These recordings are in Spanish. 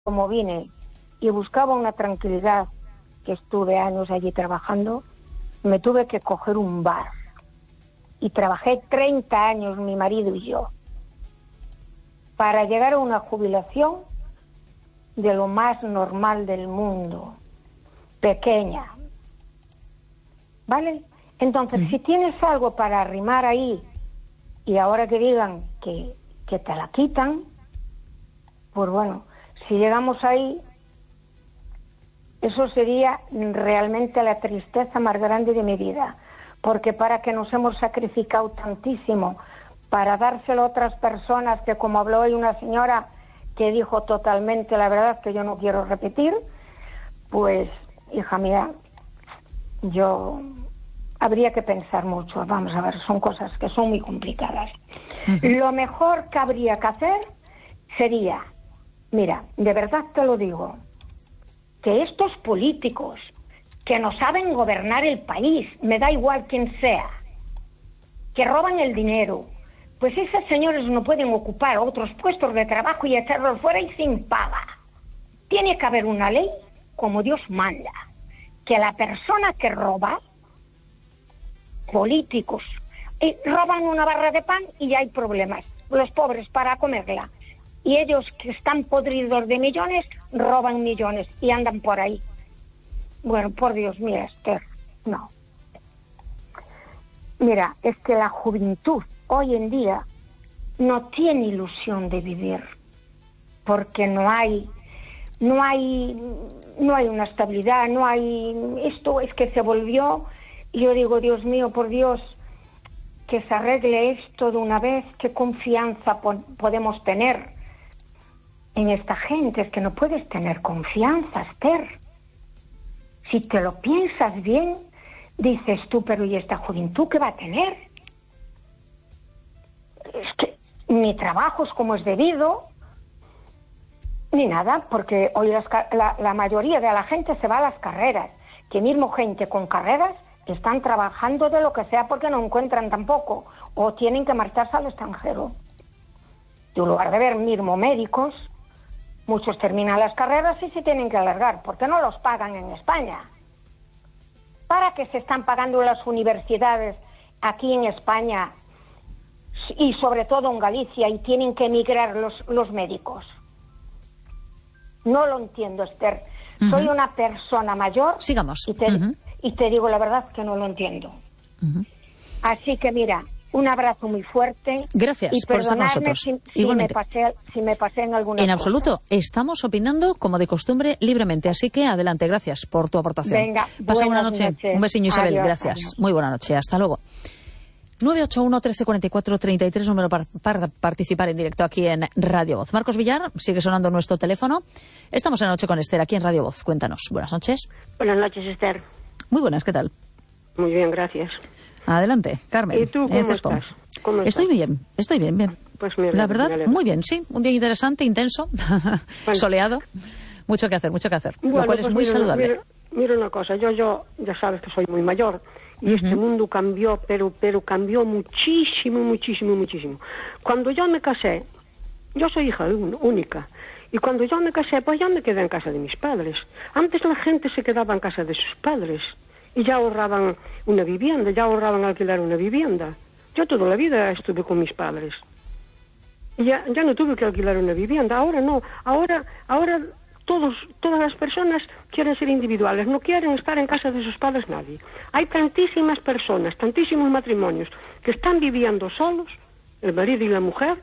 como vine y buscaba una tranquilidad, que estuve años allí trabajando, me tuve que coger un bar. Y trabajé 30 años, mi marido y yo, para llegar a una jubilación de lo más normal del mundo, pequeña. ¿Vale? Entonces, si tienes algo para arrimar ahí, y ahora que digan que te la quitan, pues bueno, si llegamos ahí, eso sería realmente la tristeza más grande de mi vida, porque para que nos hemos sacrificado tantísimo para dárselo a otras personas, que como habló hoy una señora que dijo totalmente la verdad, que yo no quiero repetir, pues, hija mía, yo habría que pensar mucho. Vamos a ver, son cosas que son muy complicadas. Lo mejor que habría que hacer sería, mira, de verdad te lo digo, que estos políticos que no saben gobernar el país, me da igual quién sea, que roban el dinero, pues esos señores no pueden ocupar otros puestos de trabajo y echarlos fuera y sin paga. Tiene que haber una ley como Dios manda, que la persona que roba, políticos, roban una barra de pan y ya hay problemas, los pobres para comerla. Y ellos que están podridos de millones, roban millones y andan por ahí. Bueno, por Dios, mira, Esther, no. Mira, es que la juventud hoy en día no tiene ilusión de vivir, porque no hay una estabilidad, no hay... Esto es que se volvió, y yo digo, Dios mío, por Dios, que se arregle esto de una vez, qué confianza podemos tener en esta gente. Es que no puedes tener confianza, Esther. Si te lo piensas bien, dices tú, pero ¿y esta juventud qué va a tener? Es que ni trabajos como es debido, ni nada, porque hoy la mayoría de la gente se va a las carreras, que mismo gente con carreras están trabajando de lo que sea porque no encuentran tampoco, o tienen que marcharse al extranjero. Y en lugar de ver mismo médicos, muchos terminan las carreras y se tienen que alargar, porque no los pagan en España. ¿Para qué se están pagando las universidades aquí en España y sobre todo en Galicia y tienen que emigrar los médicos? No lo entiendo, Esther. Soy una persona mayor. Sigamos. Y te digo la verdad que no lo entiendo. Así que mira, un abrazo muy fuerte. Gracias y por estar con nosotros. si me pasé en alguna cosa. En absoluto. Estamos opinando, como de costumbre, libremente. Así que adelante, gracias por tu aportación. Venga, pasa buena noche. noches. Un besiño, Isabel. Adiós, Gracias. adiós. Muy buena noche. Hasta luego. 981 1344 33, número para participar en directo aquí en Radio Voz. Marcos Villar, sigue sonando nuestro teléfono. Estamos en la noche con Esther, aquí en Radio Voz. Cuéntanos. Buenas noches. Buenas noches, Esther. Muy buenas, ¿qué tal? Muy bien, gracias. Adelante, Carmen. ¿Y tú cómo estás? Estoy bien. Pues mira, la verdad, muy bien, sí. Un día interesante, intenso, soleado. Mucho que hacer, bueno, lo cual es muy saludable. Mira una cosa, yo ya sabes que soy muy mayor. Y este mundo cambió, pero cambió muchísimo. Cuando yo me casé, yo soy hija única, y cuando yo me casé, pues ya me quedé en casa de mis padres. Antes la gente se quedaba en casa de sus padres, y ya ahorraban una vivienda, ya ahorraban alquilar una vivienda. Yo toda la vida estuve con mis padres. Y ya no tuve que alquilar una vivienda, ahora no, ahora todas las personas quieren ser individuales, no quieren estar en casa de sus padres nadie. Hay tantísimas personas, tantísimos matrimonios que están viviendo solos, el marido y la mujer,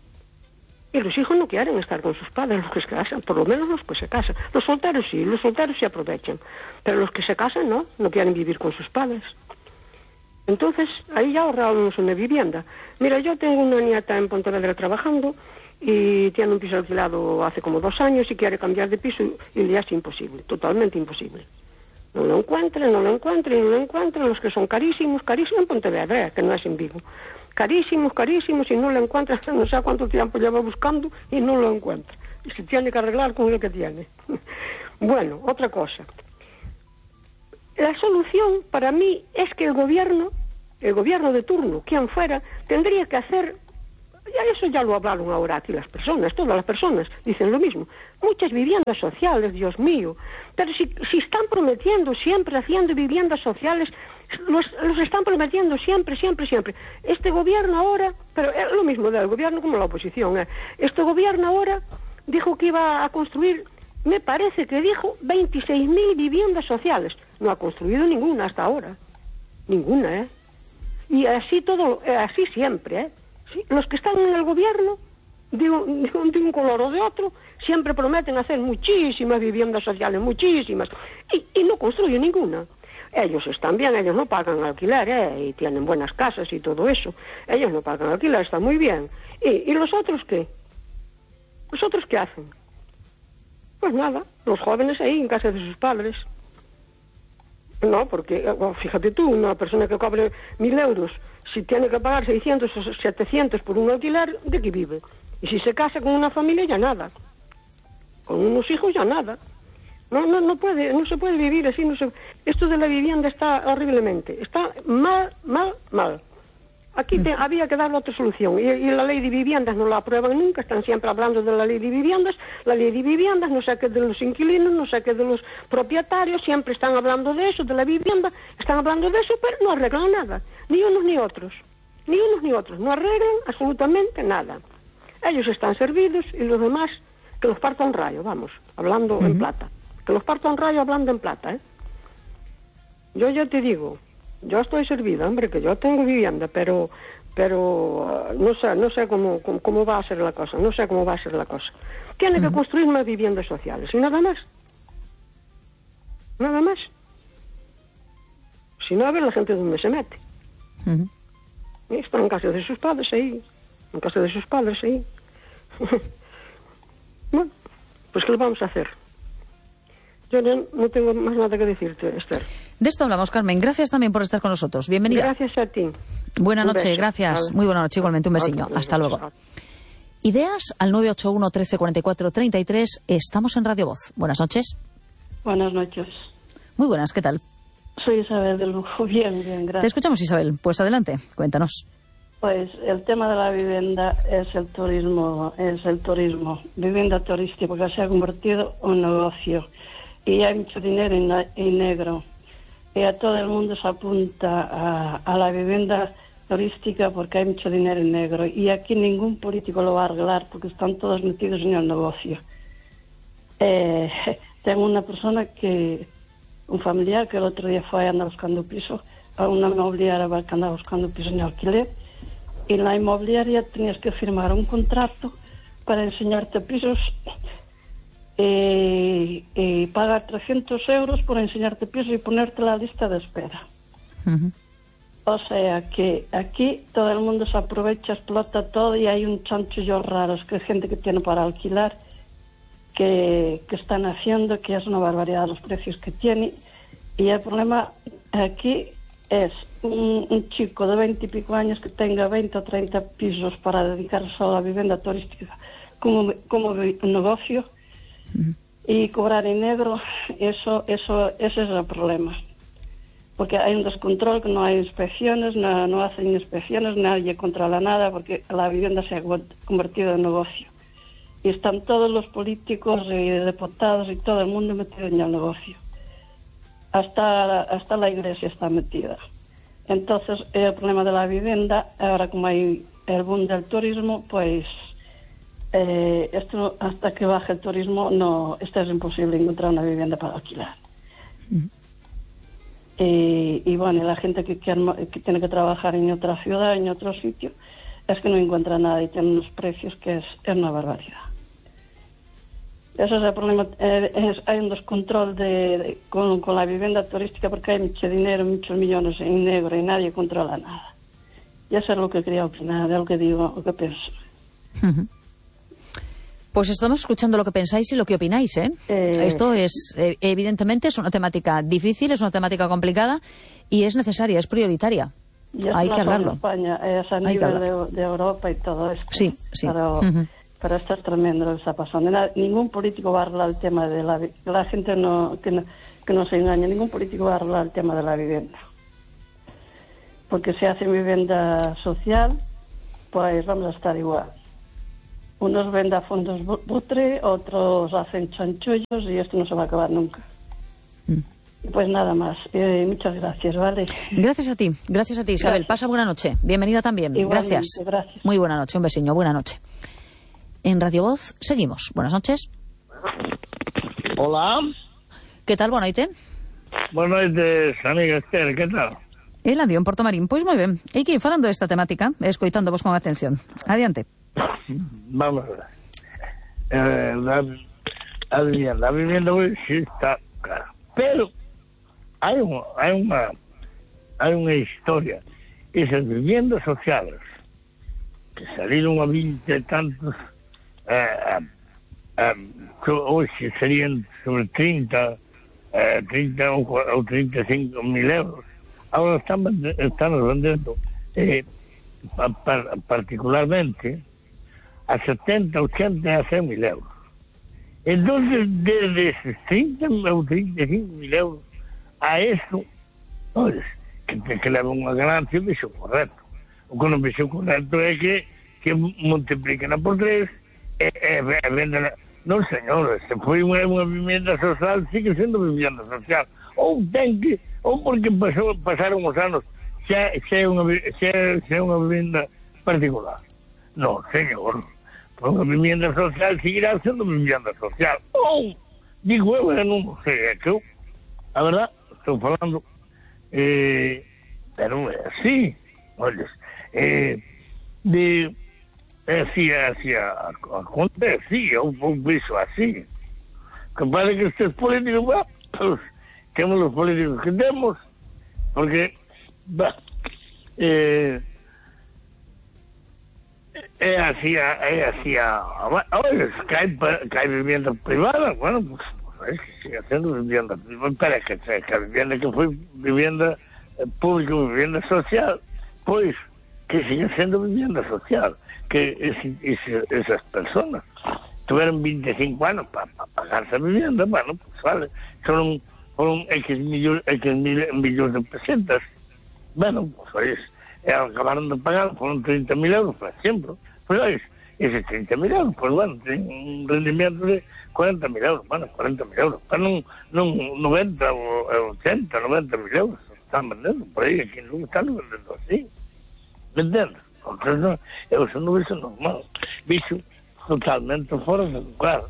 y los hijos no quieren estar con sus padres, los que se casan, por lo menos los que se casan. Los solteros sí aprovechan, pero los que se casan no quieren vivir con sus padres. Entonces, ahí ya ahorramos una vivienda. Mira, yo tengo una nieta en Pontevedra trabajando, y tiene un piso alquilado hace como 2 años y quiere cambiar de piso y le es imposible, totalmente imposible. No lo encuentran, los que son carísimos en Pontevedra, que no es en Vigo. Carísimos y no lo encuentran, no sé cuánto tiempo lleva buscando y no lo encuentra. Y se tiene que arreglar con lo que tiene. Bueno, otra cosa. La solución para mí es que el gobierno de turno, quien fuera, tendría que hacer Eso ya lo hablaron ahora aquí las personas, todas las personas dicen lo mismo. Muchas viviendas sociales, Dios mío. Pero si están prometiendo siempre, haciendo viviendas sociales, los están prometiendo siempre, siempre, siempre. Este gobierno ahora, pero es lo mismo del gobierno como la oposición, este gobierno ahora dijo que iba a construir, me parece que dijo 26.000 viviendas sociales. No ha construido ninguna hasta ahora. Ninguna, Y así todo, así siempre, Sí, los que están en el gobierno, de un color o de otro, siempre prometen hacer muchísimas viviendas sociales, muchísimas, y no construyen ninguna. Ellos están bien, ellos no pagan alquiler, y tienen buenas casas y todo eso. Ellos no pagan alquiler, está muy bien. ¿Y los otros qué? ¿Los otros qué hacen? Pues nada, los jóvenes ahí en casa de sus padres. No, porque, fíjate tú, una persona que cobre 1.000 euros, si tiene que pagar 600 o 700 por un alquiler, ¿de qué vive? Y si se casa con una familia, ya nada. Con unos hijos, ya nada. No se puede vivir así. Esto de la vivienda está horriblemente. Está mal. Aquí había que darle otra solución. Y la ley de viviendas no la aprueban nunca. Están siempre hablando de la ley de viviendas. La ley de viviendas, no sé qué de los inquilinos, no sé qué de los propietarios. Siempre están hablando de eso, de la vivienda. Están hablando de eso, pero no arreglan nada. Ni unos ni otros. Ni unos ni otros. No arreglan absolutamente nada. Ellos están servidos y los demás, que los parta un rayo, vamos, hablando en plata. Que los parta un rayo hablando en plata, Yo ya te digo, yo estoy servida, hombre, que yo tengo vivienda, pero no sé cómo va a ser la cosa, no sé cómo va a ser la cosa. Tiene que construir más viviendas sociales, y nada más. Nada más. Si no, a ver la gente dónde se mete. Y están en casa de sus padres ahí, Bueno, pues ¿qué le vamos a hacer? Yo no tengo más nada que decirte, Esther. De esto hablamos, Carmen. Gracias también por estar con nosotros. Bienvenida. Gracias a ti. Buena noche, gracias. Vale. Muy buena noche, igualmente. Un besillo. Hasta luego. Ideas al 981 13 44 33. Estamos en Radio Voz. Buenas noches. Buenas noches. Muy buenas, ¿qué tal? Soy Isabel del Lujo. Bien, gracias. Te escuchamos, Isabel. Pues adelante, cuéntanos. Pues el tema de la vivienda es el turismo. Vivienda turística, porque se ha convertido en un negocio. Y hay mucho dinero en negro. Y a todo el mundo se apunta a la vivienda turística porque hay mucho dinero en negro. Y aquí ningún político lo va a arreglar porque están todos metidos en el negocio. Tengo una persona un familiar que el otro día fue a andar buscando piso, a una inmobiliaria que andaba buscando piso en alquiler. Y en la inmobiliaria tenías que firmar un contrato para enseñarte pisos y pagar 300 euros por enseñarte pisos y ponerte la lista de espera. O sea que aquí todo el mundo se aprovecha, explota todo y hay un chanchullo raro, que es gente que tiene para alquilar, que están haciendo, que es una barbaridad los precios que tiene. Y el problema aquí es un chico de 20 y pico años que tenga 20 o 30 pisos para dedicarse a la vivienda turística como un negocio y cobrar en negro, ese es el problema. Porque hay un descontrol, que no hay inspecciones, no hacen inspecciones, nadie controla nada porque la vivienda se ha convertido en negocio. Y están todos los políticos y diputados y todo el mundo metido en el negocio. Hasta la iglesia está metida. Entonces, el problema de la vivienda, ahora como hay el boom del turismo, pues esto hasta que baje el turismo, esto es imposible encontrar una vivienda para alquilar. Y bueno, la gente que tiene que trabajar en otra ciudad, en otro sitio, es que no encuentra nada y tiene unos precios que es una barbaridad. Ese es el problema. Hay un descontrol con la vivienda turística porque hay mucho dinero, muchos millones en negro y nadie controla nada. Y eso es lo que quería opinar, de lo que digo, lo que pienso. Pues estamos escuchando lo que pensáis y lo que opináis, Esto es, evidentemente, es una temática difícil, es una temática complicada y es necesaria, es prioritaria. Hay que hablarlo. En España, es a nivel de Europa y todo esto. Sí. Pero esto es tremendo lo que está pasando. Ningún político va a arreglar el tema de la gente que no se engañe. Ningún político va a arreglar el tema de la vivienda. Porque se hace vivienda social pues vamos a estar igual. Unos venden fondos butre, otros hacen chanchullos y esto no se va a acabar nunca. Pues nada más. Muchas gracias, ¿vale? Gracias a ti, Isabel. Gracias. Pasa buena noche. Bienvenida también. Gracias. Muy buena noche, un besiño, buena noche. En Radio Voz seguimos. Buenas noches. Hola. ¿Qué tal, boa noite? Boa noite, amiga Esther, que tal? Eladio, en Porto Marín. Pois moi ben. E que falando desta temática, escoitándovos con atención. Adiante. Vamos a ver. La vivienda hoy sí está cara. Pero hay una historia. Esas viviendas sociales que salieron a 20 y tantos, hoy serían sobre 30 o 35 mil euros. Ahora están vendiendo particularmente a 70, 80 a 100 mil euros. Entonces, desde esos 30 o 35 mil euros a eso, oye, que leva unha ganancia, vexo correcto. O que non vexo correcto é que multipliquen a por 3 e venden. Non, señor, se foi unha vivenda social, sigue sendo vivenda social. Ou porque pasaron os anos, xa é unha vivenda particular. Non, señor, unha vivenda social seguirá sendo vivenda social. Ou, digo eu, non sei, é que eu, a verdad, estou falando, pero é así, olha, acontece, eu vexo así, que parece que estes políticos, pues, temos os políticos que temos, porque, é así, olha, que hai vivienda privada, bueno, pues, es que sigue sendo vivienda privada, para que a vivienda que foi vivienda pública, vivienda social, pois, que sigue sendo vivienda social, que esas personas tuvieron 25 anos para pagarse a vivienda, bueno, pues vale, fueron X millones de pesetas, bueno, pues acabaron de pagar, fueron 30.000 euros, por ejemplo, pues esos 30.000 euros, pues bueno, tienen un rendimiento de 40.000 euros, bueno, 40.000 euros, pero non 90 o 80, 90.000 euros están vendiendo, por aí, aquí non están vendiendo así, ¿me entiendes? Entonces, no, eso non é normal, bicho totalmente fora de lugar,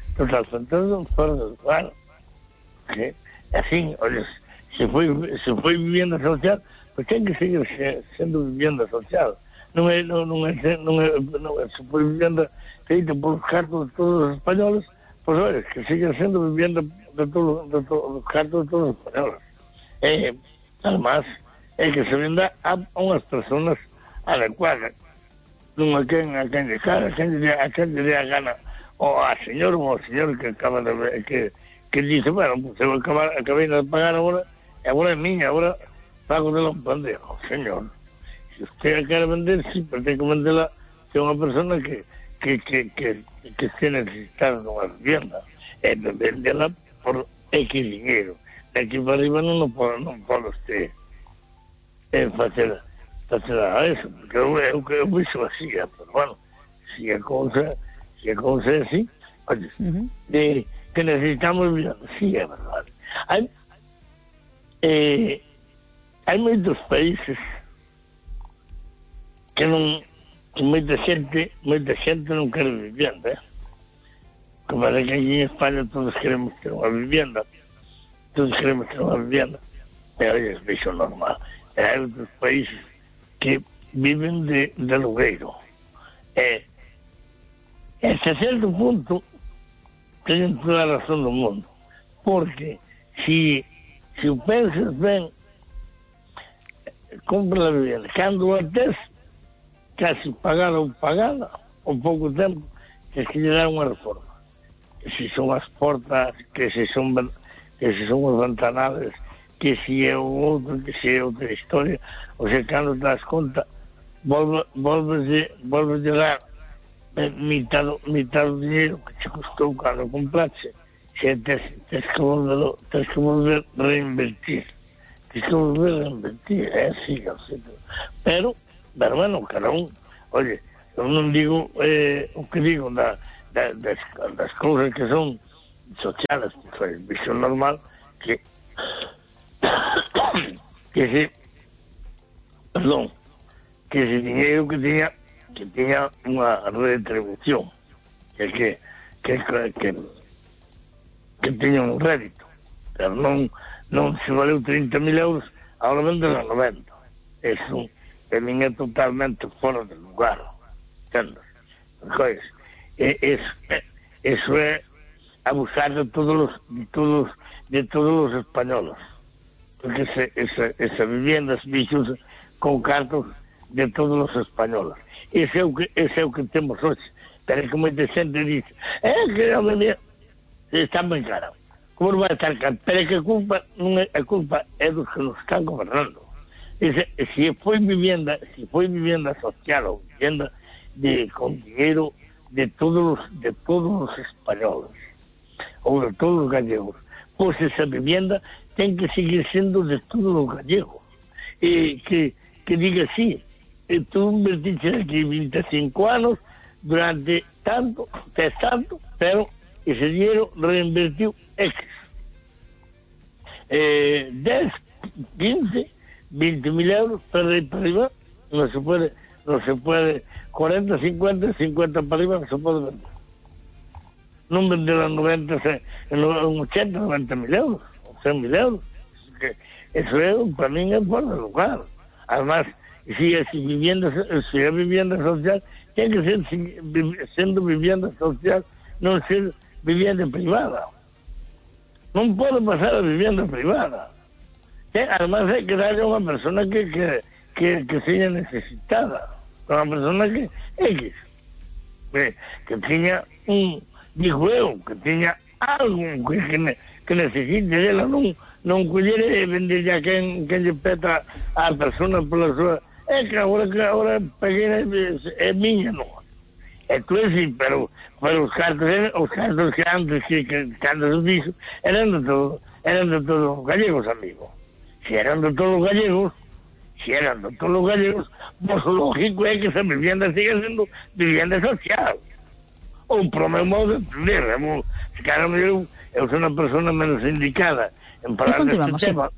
que así, oye, se foi vivienda social, pues ten que seguir sendo vivienda social, non é se foi vivienda feita por cartos de todos os españoles, pues oye, que sigue sendo vivienda de todos os cartos de todos os españoles. Además, é que se venda a unhas personas adecuadas, non a quen lle cara, a quen lle dé a gana, ou a señor que acaba de ver, que dice, bueno, pues eu acabei de pagar agora é miña, agora pago de un pandeiro. Señor, se usted quer vender, sí, pero ten que vendela que é unha persona que se necesitar dunha vivienda, e vendela por X dinheiro. De aquí para arriba non pode usted facer a eso, porque eu vexo así, pero bueno, se a cousa é así, oye, que necesitamos vivienda, sí, é verdade. Hai moitos países que moita xente non quere vivienda, que parece que aquí en España todos queremos ter unha vivienda, pero é iso normal. Hai outros países que viven de alugueiro. Hasta certo punto teñen toda a razón do mundo, porque se o pensas ben, compra a vivienda, cando a tes casi pagada ou pouco tempo, que lle dar unha reforma, que se son as portas, que se son os ventanales, que se é outro, que se é outra historia, ou se cando te das conta, volves a dar mitad do dinheiro que te custou cando compraste, se tens que volver a reinvertir. É así, pero bueno, cada un oye, eu non digo o que digo das cousas que son sociales, pues, visión normal, que ese dinero que tiña unha retribución, que tiña un rédito, pero non se valeu 30.000 euros, ahora venden a 90. Eso de min é totalmente fora de lugar, entendes? Pois, eso é abusar de todos os españoles, porque esa viviendas bichos con cartos de todos os españoles. Ese é o que temos hoxe. Pero é que moita xente dice, que a vivienda está moi cara. Como non vai estar cara? Pero é que a culpa é dos que nos están gobernando. Si foi vivienda social ou vivienda con dinero de todos os españoles ou de todos os gallegos, pois esa vivienda ten que seguir sendo de todos os gallegos, e que diga así, tú invertiste aquí 25 anos durante tanto, pero ese dinero reinvertiu X 10, 15, 20.000 euros para arriba, no se puede 40, 50 para arriba no se puede vender. Non vender a 90, 80, 90.000 euros, 100.000 euros. Eso é, para mí, é fora de lugar. Además, si é vivienda social, ten que ser sendo vivienda social, non ser vivienda privada. Non pode pasar a vivienda privada. Además, hai que darle a unha persona que seña necesitada, a unha persona que tiña digo eu, que tiña algo que necesite dela, non coller e vender a quen lle peta a persona pola súa, que agora peguei é miña, non. Tú é sí, pero os cartos que antes que cando se dixo eran de todos os gallegos, amigo. Si eran de todos os gallegos, pues o lógico é que esa vivienda siga sendo vivienda social. O pro meu modo de entender, claro, eu sou unha persona menos indicada en falar deste tema.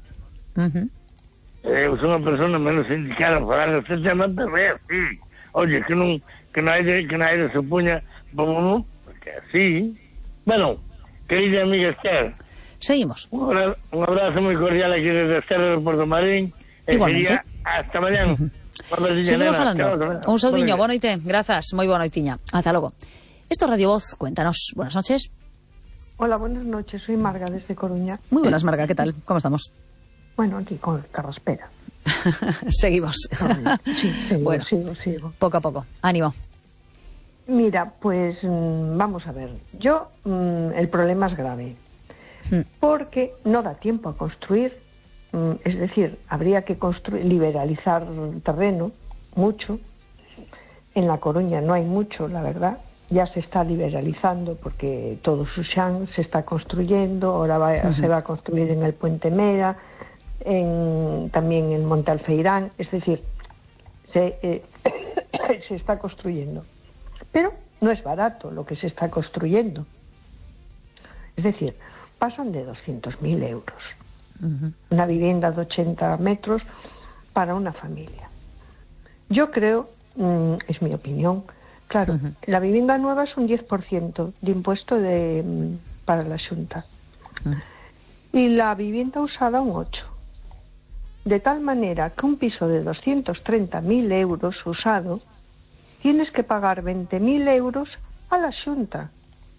Eu sou unha persona menos indicada en falar deste tema, pero oye, que nadie se puña, porque así. Bueno, querida amiga Esther, seguimos. Un abrazo moi cordial aquí desde Esther de Porto Marín. Igualmente. Hasta mañana. Seguimos falando. Un saudiño, boa noite. Grazas, moi boa noitiña. Ata logo. Esto es Radio Voz, cuéntanos. Buenas noches. Hola, buenas noches. Soy Marga desde Coruña. Muy buenas, Marga. ¿Qué tal? ¿Cómo estamos? Bueno, aquí con carraspera. Seguimos. Sí, bueno, sigo. Poco a poco. Ánimo. Mira, pues vamos a ver. Yo, el problema es grave. Porque no da tiempo a construir. Es decir, habría que liberalizar terreno, mucho. En La Coruña no hay mucho, la verdad. Ya se está liberalizando porque todo Suxán se está construyendo, ahora se va a construir en el Puente Mera, también en Monte Alfeirán, es decir, se está construyendo. Pero no es barato lo que se está construyendo. Es decir, pasan de 200.000 euros. Una vivienda de 80 metros para una familia. Yo creo, es mi opinión, claro, la vivienda nueva es un 10% de impuesto para la Xunta. Y la vivienda usada un 8%. De tal manera que un piso de 230.000 euros usado, tienes que pagar 20.000 euros a la Xunta.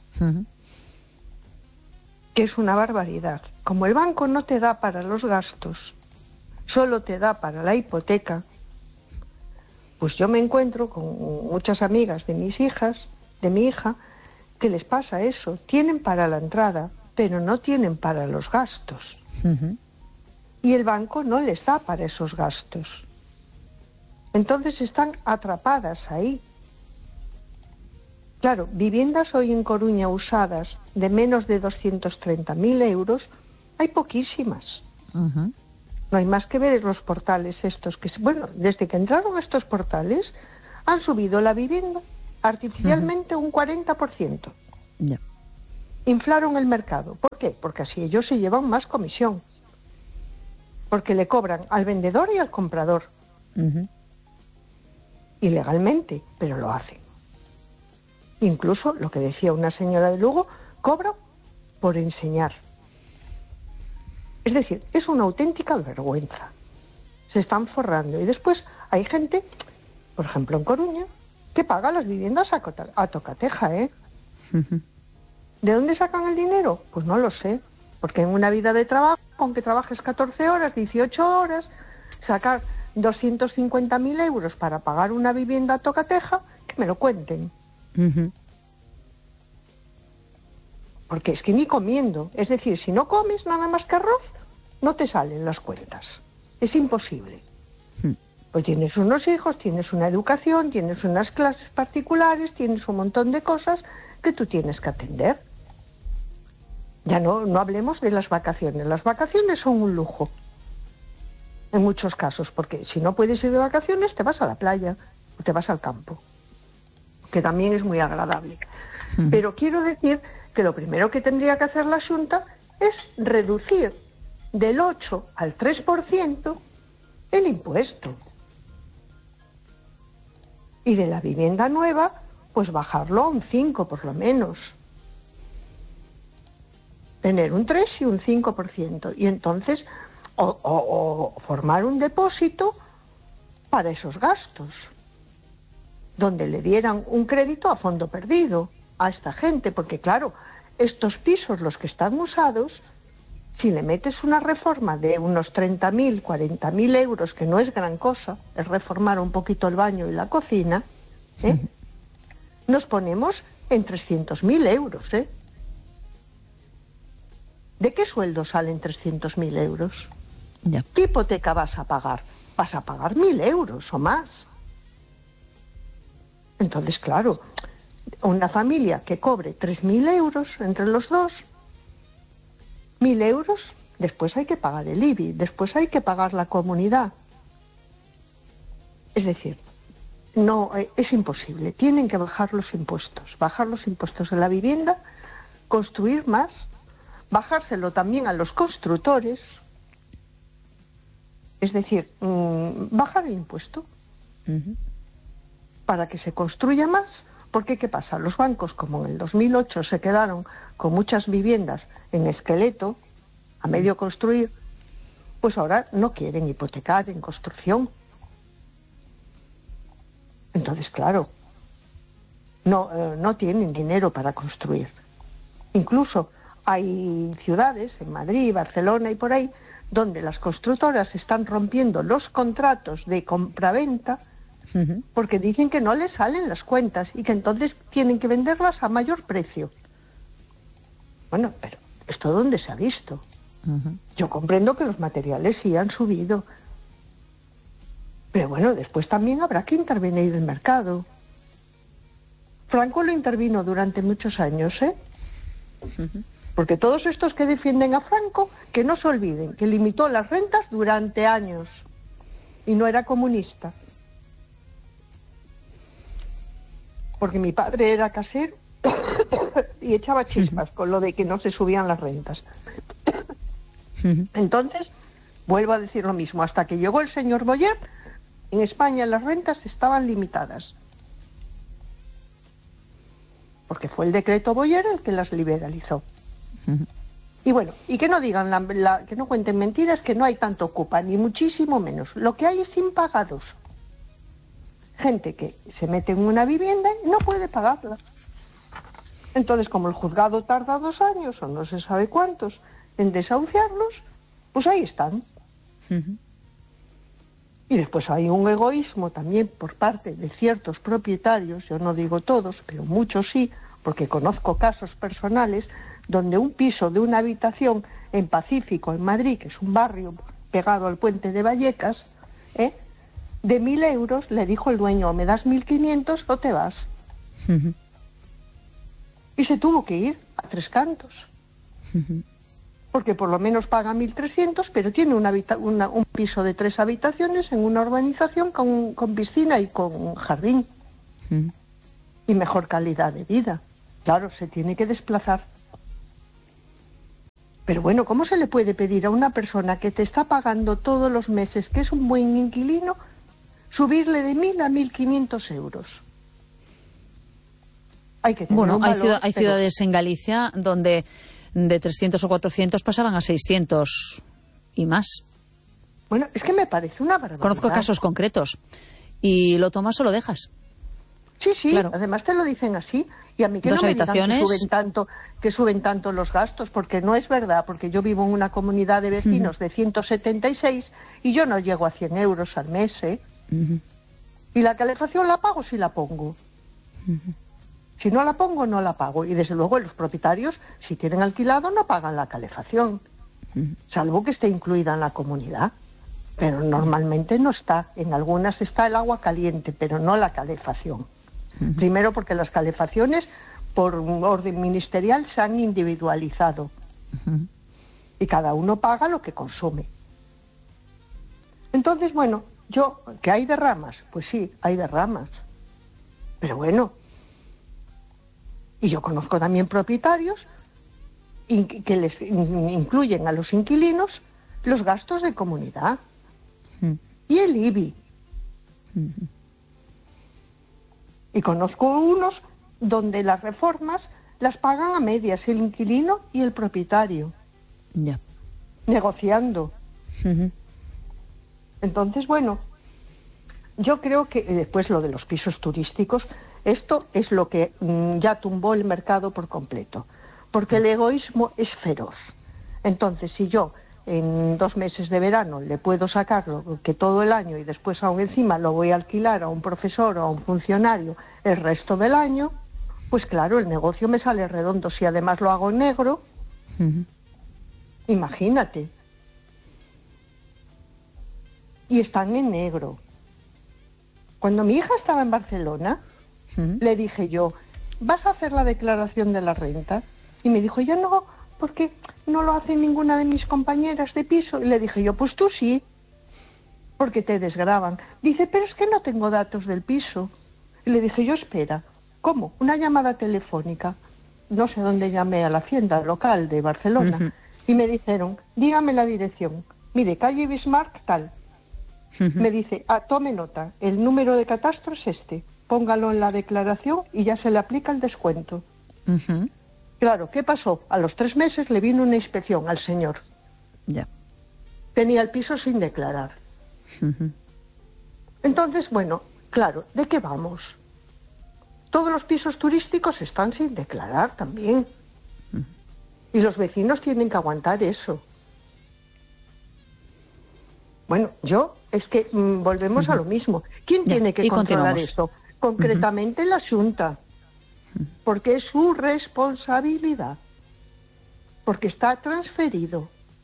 Que es una barbaridad. Como el banco no te da para los gastos, solo te da para la hipoteca, pues yo me encuentro con muchas amigas de mis hijas, de mi hija, que les pasa eso. Tienen para la entrada, pero no tienen para los gastos. Y el banco no les da para esos gastos. Entonces están atrapadas ahí. Claro, viviendas hoy en Coruña usadas de menos de 230.000 euros, hay poquísimas. No hay más que ver los portales estos que... Bueno, desde que entraron estos portales, han subido la vivienda artificialmente un 40%. Ya. Inflaron el mercado. ¿Por qué? Porque así ellos se llevan más comisión. Porque le cobran al vendedor y al comprador. Ilegalmente, pero lo hacen. Incluso, lo que decía una señora de Lugo, cobran por enseñar. Es decir, es una auténtica vergüenza. Se están forrando. Y después hay gente, por ejemplo en Coruña, que paga las viviendas a tocateja, ¿eh? ¿De dónde sacan el dinero? Pues no lo sé. Porque en una vida de trabajo, aunque trabajes 14 horas, 18 horas, sacar 250.000 euros para pagar una vivienda a tocateja, que me lo cuenten. Porque es que ni comiendo. Es decir, si no comes nada más que arroz, no te salen las cuentas. Es imposible. Pues tienes unos hijos, tienes una educación, tienes unas clases particulares, tienes un montón de cosas que tú tienes que atender. Ya no hablemos de las vacaciones. Las vacaciones son un lujo. En muchos casos, porque si no puedes ir de vacaciones, te vas a la playa o te vas al campo, que también es muy agradable. Pero quiero decir que lo primero que tendría que hacer la Xunta es reducir del 8 al 3% el impuesto. Y de la vivienda nueva, pues bajarlo a un 5 por lo menos. Tener un 3 y un 5%. Y entonces, o formar un depósito para esos gastos, donde le dieran un crédito a fondo perdido a esta gente, porque claro, estos pisos, los que están usados, si le metes una reforma de unos 30.000, 40.000 euros, que no es gran cosa, es reformar un poquito el baño y la cocina, nos ponemos en 300.000 euros, ¿De qué sueldo salen 300.000 euros? Ya. ¿Qué hipoteca vas a pagar? Vas a pagar 1.000 euros o más. Entonces, claro, una familia que cobre 3.000 euros entre los dos, 1.000 euros, después hay que pagar el IBI, después hay que pagar la comunidad. Es decir, no, es imposible. Tienen que bajar los impuestos de la vivienda, construir más, bajárselo también a los constructores, es decir, bajar el impuesto para que se construya más, porque ¿qué pasa? Los bancos, como en el 2008 se quedaron con muchas viviendas en esqueleto, a medio construir, pues ahora no quieren hipotecar en construcción. Entonces, claro, no tienen dinero para construir. Incluso hay ciudades, en Madrid, Barcelona y por ahí, donde las constructoras están rompiendo los contratos de compraventa porque dicen que no les salen las cuentas y que entonces tienen que venderlas a mayor precio. Bueno, pero ¿esto dónde se ha visto? Yo comprendo que los materiales sí han subido, pero bueno, después también habrá que intervenir el mercado. Franco lo intervino durante muchos años, Porque todos estos que defienden a Franco, que no se olviden que limitó las rentas durante años y no era comunista. Porque mi padre era casero y echaba chispas con lo de que no se subían las rentas. Entonces, vuelvo a decir lo mismo, hasta que llegó el señor Boyer, en España las rentas estaban limitadas. Porque fue el decreto Boyer el que las liberalizó. Y bueno, y que no digan, que no cuenten mentiras, que no hay tanto ocupa, ni muchísimo menos. Lo que hay es impagados. Gente que se mete en una vivienda y no puede pagarla. Entonces, como el juzgado tarda 2 años, o no se sabe cuántos, en desahuciarlos, pues ahí están. Y después hay un egoísmo también por parte de ciertos propietarios, yo no digo todos, pero muchos sí, porque conozco casos personales donde un piso de una habitación en Pacífico, en Madrid, que es un barrio pegado al puente de Vallecas, de 1.000 euros, le dijo el dueño, o me das 1.500 o te vas. Y se tuvo que ir a 3 cantos. porque por lo menos paga 1.300, pero tiene un piso de 3 habitaciones en una urbanización con piscina y con jardín. Y mejor calidad de vida. Claro, se tiene que desplazar. Pero bueno, ¿cómo se le puede pedir a una persona que te está pagando todos los meses, que es un buen inquilino, subirle de 1.000 a 1.500 euros? Hay que tener un valor, hay ciudades en Galicia donde de 300 o 400 pasaban a 600 y más. Bueno, es que me parece una barbaridad. Conozco casos concretos. Y lo tomas o lo dejas. Sí, claro. Además te lo dicen así. Y a mí que 2 no me habitaciones. digan que suben tanto los gastos, porque no es verdad, porque yo vivo en una comunidad de vecinos de 176 y yo no llego a 100 euros al mes, ¿eh? Y la calefacción la pago si la pongo. Si no la pongo, no la pago. Y desde luego los propietarios, si tienen alquilado, no pagan la calefacción, salvo que esté incluida en la comunidad. Pero normalmente no está. En algunas está el agua caliente, pero no la calefacción. Primero porque las calefacciones, por orden ministerial, se han individualizado. Y cada uno paga lo que consume. Entonces, bueno, ¿que hay derramas? Pues sí, hay derramas. Pero bueno. Y yo conozco también propietarios que les incluyen a los inquilinos los gastos de comunidad. Y el IBI. Y conozco unos donde las reformas las pagan a medias el inquilino y el propietario. Ya. Negociando. Entonces, bueno, yo creo que después lo de los pisos turísticos, esto es lo que ya tumbó el mercado por completo. Porque el egoísmo es feroz. Entonces, si yo en 2 meses de verano le puedo sacar lo que todo el año y después aún encima lo voy a alquilar a un profesor o a un funcionario el resto del año, pues claro, el negocio me sale redondo. Si además lo hago en negro, imagínate. Y están en negro. Cuando mi hija estaba en Barcelona, le dije yo, ¿vas a hacer la declaración de la renta? Y me dijo, yo no, porque no lo hace ninguna de mis compañeras de piso. Y le dije yo, pues tú sí, porque te desgravan. Dice, pero es que no tengo datos del piso. Y le dije yo, espera, ¿cómo? Una llamada telefónica. No sé dónde llamé, a la hacienda local de Barcelona. Y me dijeron, dígame la dirección. Mire, calle Bismarck, tal. Me dice, tome nota, el número de catastro es este. Póngalo en la declaración y ya se le aplica el descuento. Claro, ¿qué pasó? A los 3 meses le vino una inspección al señor. Ya. Tenía el piso sin declarar. Entonces, bueno, claro, ¿de qué vamos? Todos los pisos turísticos están sin declarar también. Y los vecinos tienen que aguantar eso. Bueno, es que volvemos a lo mismo. ¿Quién tiene que controlar esto? Concretamente la Xunta. Porque es su responsabilidad. Porque está transferido.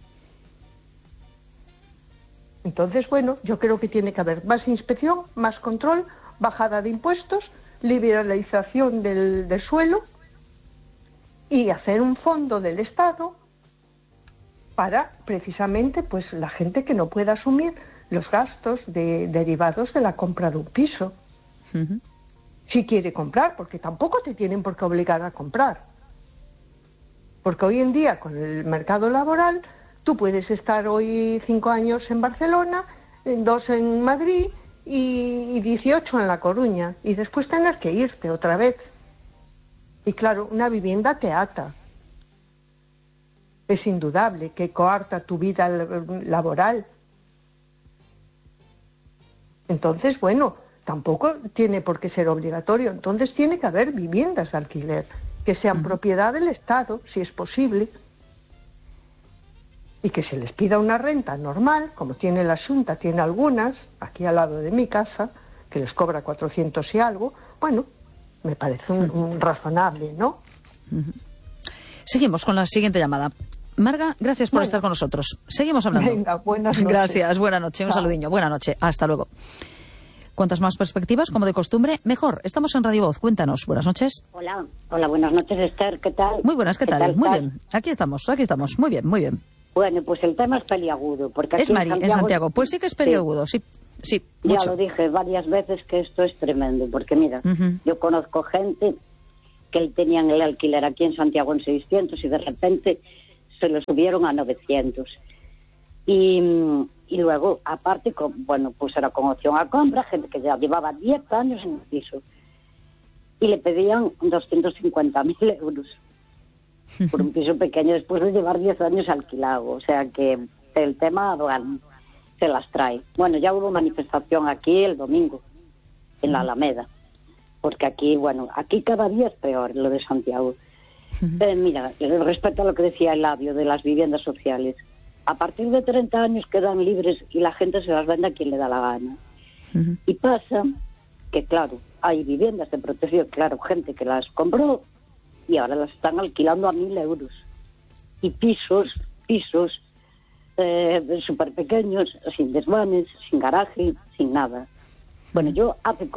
Entonces, bueno, yo creo que tiene que haber más inspección, más control, bajada de impuestos, liberalización del suelo y hacer un fondo del Estado para, precisamente, pues la gente que no pueda asumir los gastos derivados de la compra de un piso. Si quiere comprar, porque tampoco te tienen por qué obligar a comprar. Porque hoy en día, con el mercado laboral, tú puedes estar hoy 5 años en Barcelona, 2 en Madrid y 18 en La Coruña, y después tener que irte otra vez. Y claro, una vivienda te ata. Es indudable que coarta tu vida laboral. Entonces, bueno, tampoco tiene por qué ser obligatorio. Entonces tiene que haber viviendas de alquiler que sean propiedad del Estado, si es posible, y que se les pida una renta normal, como tiene la Xunta, tiene algunas, aquí al lado de mi casa, que les cobra 400 y algo. Bueno, me parece un razonable, ¿no? Seguimos con la siguiente llamada. Marga, gracias por estar con nosotros. Seguimos hablando. Venga, buenas noches. Gracias, buena noche. Un saludiño. Buena noche. Hasta luego. Cuantas más perspectivas, como de costumbre, mejor. Estamos en Radio Voz. Cuéntanos. Buenas noches. Hola, buenas noches, Esther. ¿Qué tal? Muy buenas, ¿qué tal? Muy bien. Aquí estamos. Muy bien, muy bien. Bueno, pues el tema es peliagudo. Porque es Mari, en Santiago. Pues sí que es peliagudo, sí. Ya lo dije varias veces que esto es tremendo. Porque mira, yo conozco gente que tenían el alquiler aquí en Santiago en 600 y de repente se lo subieron a 900. Y luego, aparte, pues era con opción a compra, gente que ya llevaba 10 años en el piso. Y le pedían 250.000 euros por un piso pequeño después de llevar 10 años alquilado. O sea que el tema se las trae. Bueno, ya hubo manifestación aquí el domingo, en la Alameda. Porque aquí cada día es peor lo de Santiago. Mira, respecto a lo que decía Eladio de las viviendas sociales, a partir de 30 años quedan libres y la gente se las vende a quien le da la gana. Y pasa que, claro, hay viviendas de protección, claro, gente que las compró y ahora las están alquilando a 1.000 euros. Y pisos súper pequeños, sin desvanes, sin garaje, sin nada. Bueno, yo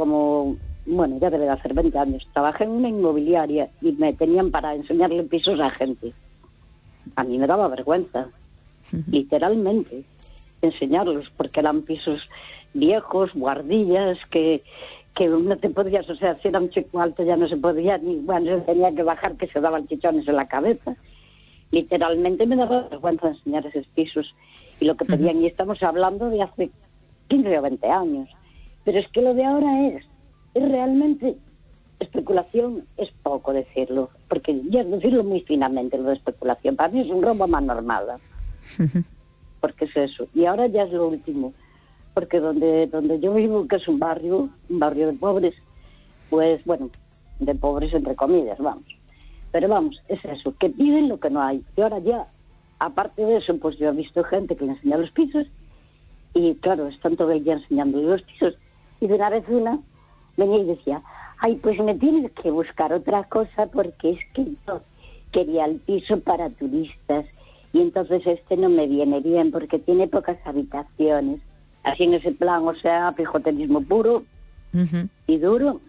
ya debe de hacer 20 años, trabajé en una inmobiliaria y me tenían para enseñarle pisos a gente. A mí me daba vergüenza. Literalmente enseñarlos, porque eran pisos viejos, guardillas, que no te podías, o sea, si era un chico alto ya no se podía, se tenía que bajar, que se daban chichones en la cabeza. Literalmente me daba vergüenza enseñar esos pisos y lo que pedían, y estamos hablando de hace 15 o 20 años, pero es que lo de ahora es realmente especulación, es poco decirlo, porque ya es decirlo muy finamente, lo de especulación, para mí es un robo a mano armada. Porque es eso. Y ahora ya es lo último, porque donde yo vivo, que es un barrio de pobres, pues de pobres entre comillas, pero es eso, que piden lo que no hay. Y ahora ya, aparte de eso, pues yo he visto gente que le enseña los pisos y claro, están todo el día enseñándole los pisos, y de una vez una venía y decía, ay, pues me tienes que buscar otra cosa porque es que yo quería el piso para turistas y entonces no me viene bien porque tiene pocas habitaciones. Así en ese plan, o sea, pijoterismo puro y duro.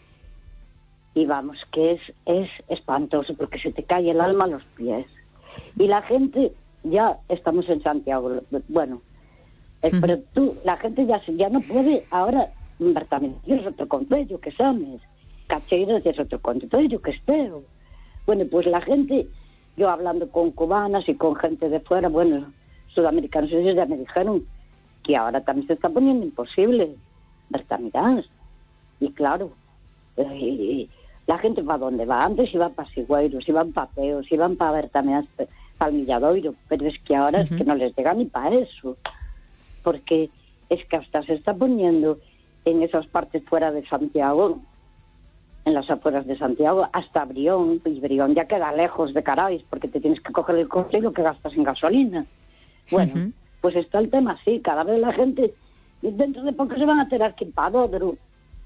Y que es espantoso porque se te cae el alma a los pies. Y la gente, ya estamos en Santiago, pero la gente ya no puede, ahora, Bertaminos es otro concello que sabes, Cacheiras es otro concello que espero. Bueno, pues la gente... Yo hablando con cubanas y con gente de fuera, sudamericanos, ellos ya me dijeron que ahora también se está poniendo imposible. Mirás. Y claro, la gente va donde va. Antes iban para Sigüeiros, iban para Peos, iban para Bertamiás, para el Milladoiro, pero es que ahora es que no les llega ni para eso. Porque es que hasta se está poniendo en esas partes fuera de Santiago, en las afueras de Santiago, hasta Brión, y Brión ya queda lejos de Carais, porque te tienes que coger el coche y lo que gastas en gasolina. Pues está el tema así, cada vez la gente, dentro de poco se van a tener que ir para Dodro,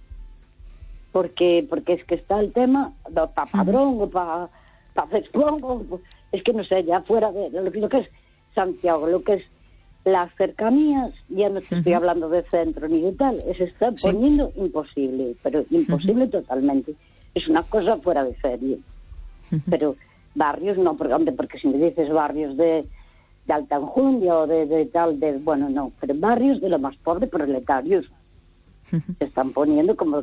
porque es que está el tema, para Padrón o para Cespón, es que no sé, ya fuera de lo que es Santiago, lo que es las cercanías, ya no te estoy hablando de centro ni de tal, se está poniendo imposible, pero imposible totalmente. Es una cosa fuera de serie. Pero barrios no, porque si me dices barrios de alta enjundia o de tal, no, pero barrios de lo más pobre, proletarios, se están poniendo como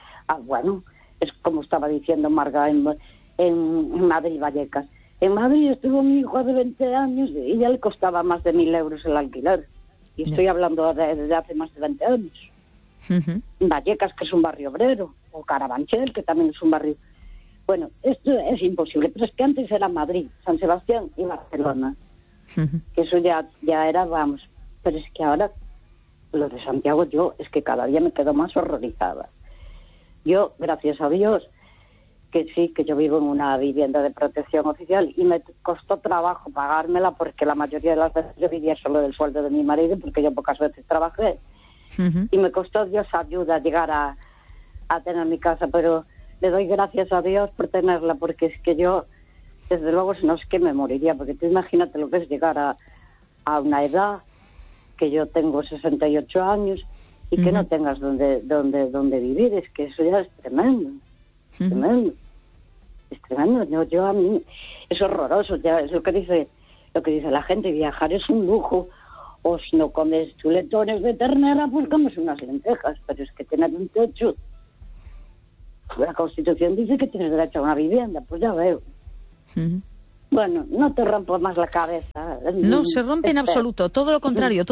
es como estaba diciendo Marga en Madrid, Vallecas. En Madrid estuvo mi hijo de 20 años y ya le costaba más de 1.000 euros el alquiler. Y estoy hablando de hace más de 20 años. Vallecas, que es un barrio obrero, o Carabanchel, que también es un barrio... Bueno, esto es imposible, pero es que antes era Madrid, San Sebastián y Barcelona. Que eso ya era, pero es que ahora, lo de Santiago, es que cada día me quedo más horrorizada. Yo, gracias a Dios, que sí, que yo vivo en una vivienda de protección oficial y me costó trabajo pagármela porque la mayoría de las veces yo vivía solo del sueldo de mi marido porque yo pocas veces trabajé. Y me costó Dios ayuda llegar a tener mi casa, pero le doy gracias a Dios por tenerla porque es que yo, desde luego, no es que me moriría, porque tú imagínate lo que es llegar a una edad que yo tengo 68 años y que no tengas donde vivir, es que eso ya es tremendo, tremendo. Es tremendo. Yo a mí es horroroso, ya es lo que dice la gente, viajar es un lujo. O si no comes chuletones de ternera, pues comes unas lentejas, pero es que tener un techo. La Constitución dice que tienes derecho a una vivienda, pues ya veo. Bueno, no te rompo más la cabeza. No, se rompe en absoluto. Todo lo contrario.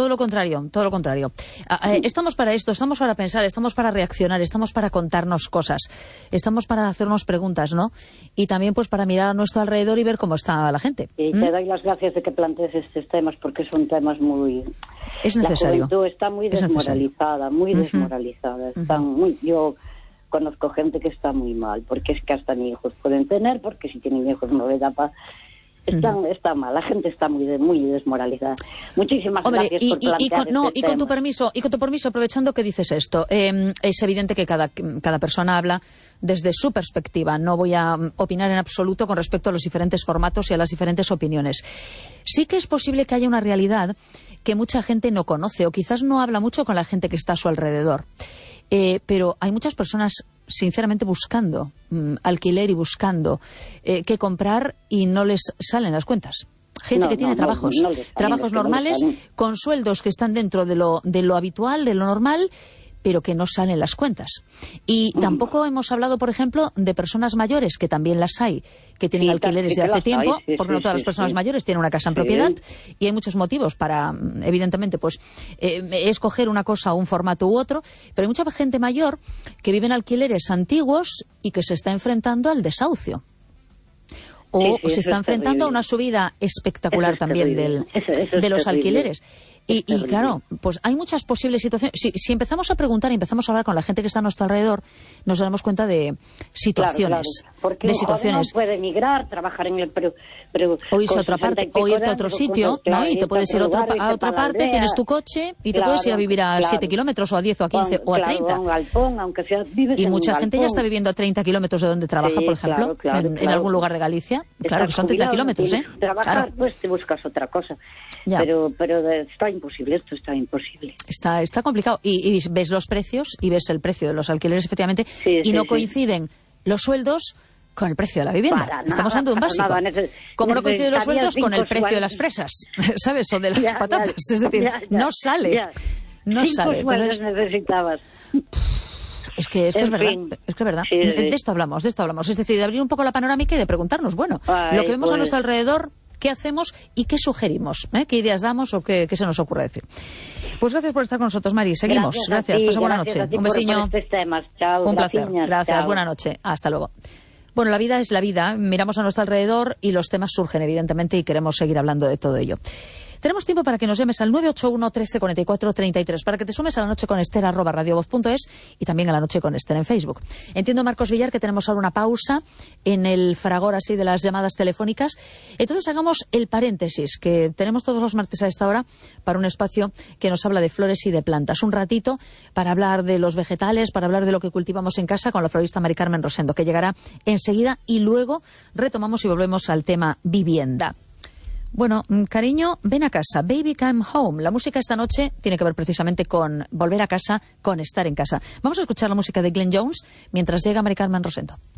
Estamos para esto, estamos para pensar, estamos para reaccionar, estamos para contarnos cosas, estamos para hacernos preguntas, ¿no? Y también pues para mirar a nuestro alrededor y ver cómo está la gente. Y te doy las gracias de que plantees estos temas, porque son temas muy... Es necesario. La juventud está muy desmoralizada, desmoralizada. Yo conozco gente que está muy mal, porque es que hasta ni hijos pueden tener, porque si tienen hijos no les da paz. Está mal, la gente está muy desmoralizada. Muchísimas gracias por plantear y con tu permiso, aprovechando que dices esto, es evidente que cada persona habla desde su perspectiva. No voy a opinar en absoluto con respecto a los diferentes formatos y a las diferentes opiniones. Sí que es posible que haya una realidad que mucha gente no conoce o quizás no habla mucho con la gente que está a su alrededor. Pero hay muchas personas sinceramente buscando alquiler y buscando qué comprar y no les salen las cuentas. Gente que tiene trabajos normales con sueldos que están dentro de lo habitual, de lo normal, pero que no salen las cuentas. Y tampoco hemos hablado, por ejemplo, de personas mayores, que también las hay, que tienen alquileres de hace tiempo, porque no todas las personas mayores tienen una casa en propiedad, y hay muchos motivos para, evidentemente, pues escoger una cosa o un formato u otro, pero hay mucha gente mayor que vive en alquileres antiguos y que se está enfrentando al desahucio. O se está enfrentando a una subida espectacular también de los alquileres. Y claro, pues hay muchas posibles situaciones. Si empezamos a preguntar y empezamos a hablar con la gente que está a nuestro alrededor, nos daremos cuenta de situaciones. Claro. Porque un joven no puede emigrar, trabajar en el o irse a otra parte, o irte a otro sitio, ¿no? Y te puedes ir a otra parte, tienes tu coche y te puedes ir a vivir a 7 kilómetros o a 10 o a 15 o a 30. Un galpón, aunque sea, y mucha gente ya está viviendo a 30 kilómetros de donde trabaja, por ejemplo, en algún lugar de Galicia. Claro, que son 30 kilómetros, ¿eh? Trabajar, pues te buscas otra cosa. Pero está imposible, esto está imposible. Está complicado. Y ves los precios y ves el precio de los alquileres, efectivamente, y no coinciden los sueldos con el precio de la vivienda. Estamos hablando de un básico. Como no coinciden los sueldos con el precio de las fresas, ¿sabes? O de las patatas. Es decir, no sale. No sale. Entonces, necesitabas. Es que es verdad. Es que es verdad. De esto hablamos. Es decir, de abrir un poco la panorámica y de preguntarnos, bueno, lo que vemos a nuestro alrededor, ¿qué hacemos y qué sugerimos? ¿Qué ideas damos o qué se nos ocurre decir? Pues gracias por estar con nosotros, Mari. Seguimos. Gracias. Pasa buena noche. Un besiño. Un placer. Gracias. Chao. Buena noche. Hasta luego. Bueno, la vida es la vida. Miramos a nuestro alrededor y los temas surgen, evidentemente, y queremos seguir hablando de todo ello. Tenemos tiempo para que nos llames al 981 13 44 33, para que te sumes a La Noche con Esther @radiovoz.es y también a La Noche con Esther en Facebook. Entiendo, Marcos Villar, que tenemos ahora una pausa en el fragor así de las llamadas telefónicas. Entonces hagamos el paréntesis que tenemos todos los martes a esta hora para un espacio que nos habla de flores y de plantas. Un ratito para hablar de los vegetales, para hablar de lo que cultivamos en casa con la florista Mari Carmen Rosendo, que llegará enseguida, y luego retomamos y volvemos al tema vivienda. Bueno, cariño, ven a casa. Baby Come Home. La música esta noche tiene que ver precisamente con volver a casa, con estar en casa. Vamos a escuchar la música de Glenn Jones mientras llega Mari Carmen Rosendo.